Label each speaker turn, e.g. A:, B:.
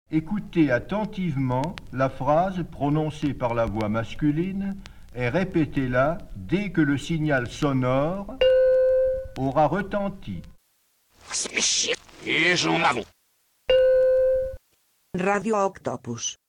A: Écoutez attentivement la phrase prononcée par la voix masculine et répétez-la dès que le signal sonore aura retenti.
B: Radio Octopus.